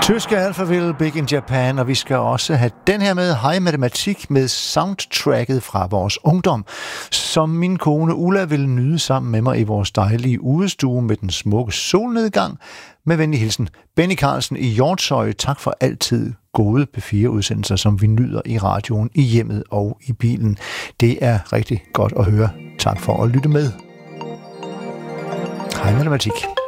Tyske Alphaville, Big in Japan, og vi skal også have den her med Hej Matematik med soundtracket fra vores ungdom, som min kone Ulla vil nyde sammen med mig i vores dejlige udestue med den smukke solnedgang. Med venlig hilsen, Benny Carlsen i Hjortshøj. Tak for altid gode P4-udsendelser, som vi nyder i radioen, i hjemmet og i bilen. Det er rigtig godt at høre. Tak for at lytte med. Hej Matematik.